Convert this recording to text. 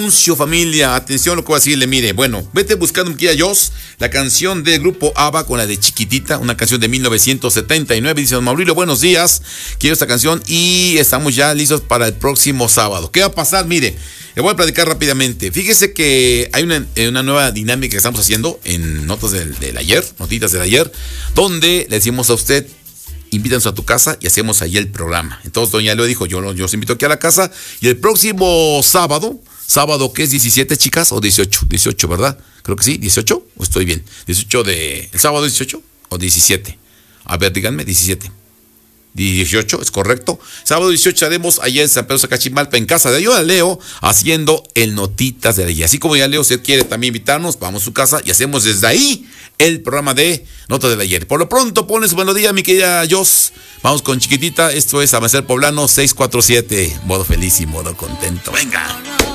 anuncio, familia. Atención lo que voy a decirle. Mire, bueno, vete buscando un Kia Jos, la canción del grupo ABBA con la de Chiquitita, una canción de 1979. Dice don Mauricio, buenos días. Quiero esta canción y estamos ya listos para el próximo sábado. ¿Qué va a pasar? Mire, le voy a platicar rápidamente. Fíjese que hay una nueva dinámica que estamos haciendo en notas del ayer, notitas del ayer, donde le decimos a usted, invítanos a tu casa y hacemos ahí el programa. Entonces doña Leo dijo, yo los invito aquí a la casa y el próximo sábado que es 17, chicas, o 18, ¿verdad? Creo que sí, 18, o estoy bien. ¿El sábado 18 o 17? A ver, díganme, 17. 18, es correcto. Sábado 18 haremos allá en San Pedro Sacachimalpa, en casa de yo, Leo, haciendo el Notitas de la Ayer. Así como ya Leo, usted quiere también invitarnos, vamos a su casa y hacemos desde ahí el programa de Notas del Ayer. Por lo pronto, ponle su buenos días, mi querida Jos. Vamos con Chiquitita. Esto es Amanecer Poblano 647. Modo feliz y modo contento. Venga.